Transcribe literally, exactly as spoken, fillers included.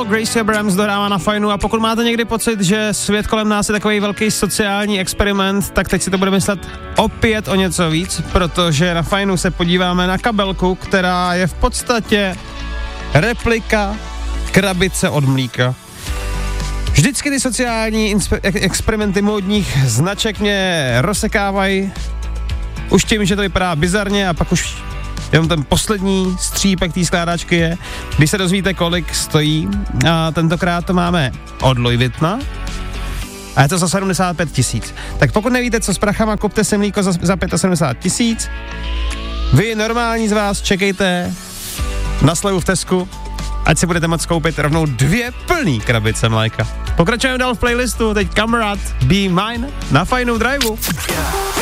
Slow, Gracie Abrams dohrává na fajnu a pokud máte někdy pocit, že svět kolem nás je takový velký sociální experiment, tak teď si to bude myslet opět o něco víc, protože na fajnu se podíváme na kabelku, která je v podstatě replika krabice od mlíka. Vždycky ty sociální inspe- experimenty módních značek mě rozsekávají už tím, že to vypadá bizarně a pak už jenom ten poslední střípek té skládačky je, když se dozvíte, kolik stojí. A tentokrát to máme od Louis Vuittona a je to za sedmdesát pět tisíc. Tak pokud nevíte, co s prachama, kupte si mlíko za, za sedmdesát pět tisíc. Vy normální z vás čekejte na slevu v Tesku, ať si budete moct koupit rovnou dvě plný krabice mléka. Pokračujeme dál v playlistu, teď Kamarad Be Mine na Fajnou Driveu.